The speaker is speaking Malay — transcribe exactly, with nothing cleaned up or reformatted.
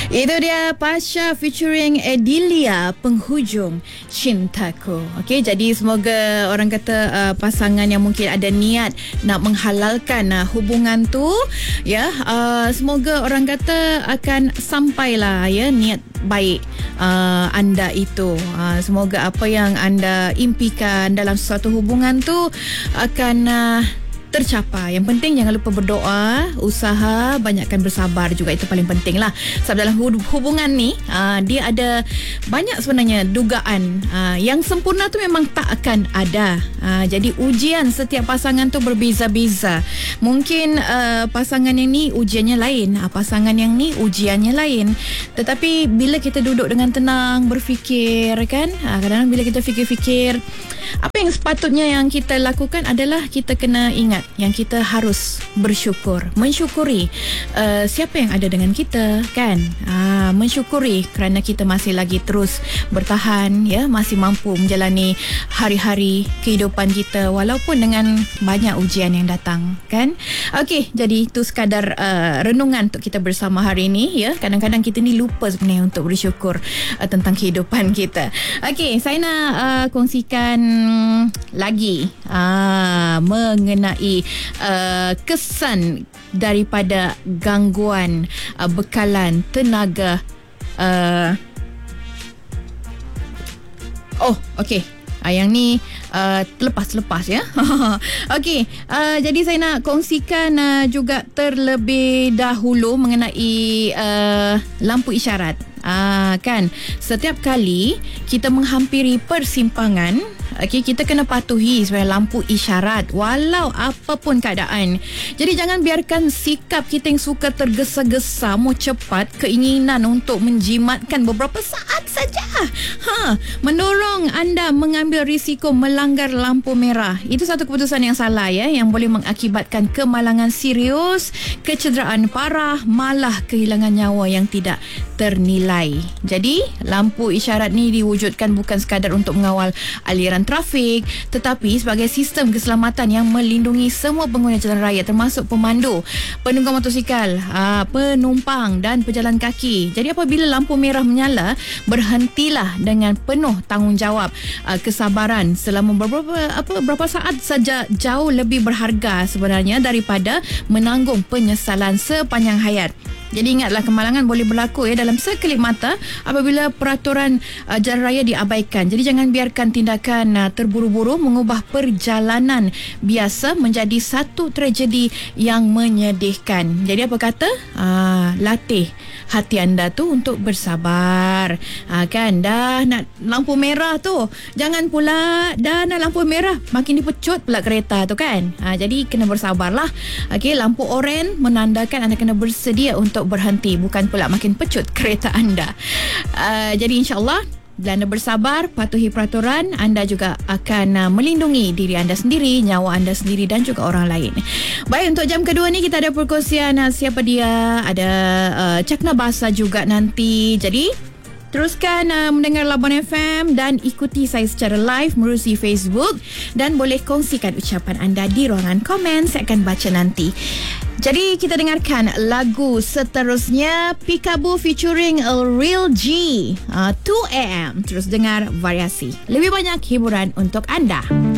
Itu dia Pasha featuring Edilia, Penghujung Cintaku. Okey, jadi semoga orang kata uh, pasangan yang mungkin ada niat nak menghalalkan uh, hubungan tu, ya, uh, semoga orang kata akan sampailah ya niat baik uh, anda itu. Uh, semoga apa yang anda impikan dalam suatu hubungan tu akan uh, tercapai. Yang penting jangan lupa berdoa, usaha, banyakkan bersabar juga, itu paling penting lah. Sebab dalam hubungan ni aa, dia ada banyak sebenarnya dugaan. Aa, yang sempurna tu memang tak akan ada. Aa, jadi ujian setiap pasangan tu berbeza-beza. Mungkin aa, pasangan yang ni ujiannya lain, aa, pasangan yang ni ujiannya lain. Tetapi bila kita duduk dengan tenang berfikir kan, aa, kadang-kadang bila kita fikir-fikir, apa yang sepatutnya yang kita lakukan adalah kita kena ingat yang kita harus bersyukur, mensyukuri uh, siapa yang ada dengan kita kan, uh, mensyukuri kerana kita masih lagi terus bertahan, ya, masih mampu menjalani hari-hari kehidupan kita walaupun dengan banyak ujian yang datang kan. Okey, jadi itu sekadar uh, renungan untuk kita bersama hari ini, ya. Kadang-kadang kita ni lupa sebenarnya untuk bersyukur uh, tentang kehidupan kita. Okey, saya nak uh, kongsikan lagi uh, mengenai Uh, kesan daripada gangguan uh, bekalan tenaga. Uh, oh, okey. Uh, yang ni uh, terlepas-lepas ya. Okey, uh, jadi saya nak kongsikan uh, juga terlebih dahulu mengenai uh, lampu isyarat. Ah, kan, setiap kali kita menghampiri persimpangan, okay, kita kena patuhi sebenarnya lampu isyarat walau apapun keadaan. Jadi jangan biarkan sikap kita yang suka tergesa-gesa, mau cepat, keinginan untuk menjimatkan beberapa saat saja, ha, mendorong anda mengambil risiko melanggar lampu merah. Itu satu keputusan yang salah, ya, yang boleh mengakibatkan kemalangan serius, kecederaan parah, malah kehilangan nyawa yang tidak ternilai. Jadi lampu isyarat ni diwujudkan bukan sekadar untuk mengawal aliran trafik, tetapi sebagai sistem keselamatan yang melindungi semua pengguna jalan raya, termasuk pemandu, penunggang motosikal, penumpang dan pejalan kaki. Jadi apabila lampu merah menyala, berhentilah dengan penuh tanggungjawab. Kesabaran selama beberapa apa berapa saat saja jauh lebih berharga sebenarnya daripada menanggung penyesalan sepanjang hayat. Jadi ingatlah, kemalangan boleh berlaku ya dalam sekelip mata apabila peraturan uh, jalan raya diabaikan. Jadi jangan biarkan tindakan uh, terburu-buru mengubah perjalanan biasa menjadi satu tragedi yang menyedihkan. Jadi apa kata? Uh, latih hati anda tu untuk bersabar. Uh, kan dah nak lampu merah tu, jangan pula dah nak lampu merah makin dipecut pula kereta tu kan. Uh, jadi kena bersabarlah. Okey, lampu oren menandakan anda kena bersedia untuk berhenti, bukan pula makin pecut kereta anda. Uh, jadi insyaAllah bila anda bersabar, patuhi peraturan, anda juga akan uh, melindungi diri anda sendiri, nyawa anda sendiri dan juga orang lain. Baik, untuk jam kedua ni kita ada perkongsian uh, siapa dia, ada uh, Cakna Bahasa juga nanti. Jadi teruskan uh, mendengar Labuan F M dan ikuti saya secara live melalui Facebook, dan boleh kongsikan ucapan anda di ruangan komen, saya akan baca nanti. Jadi kita dengarkan lagu seterusnya, Peekaboo featuring Real G, uh, two a m. Terus dengar variasi, lebih banyak hiburan untuk anda.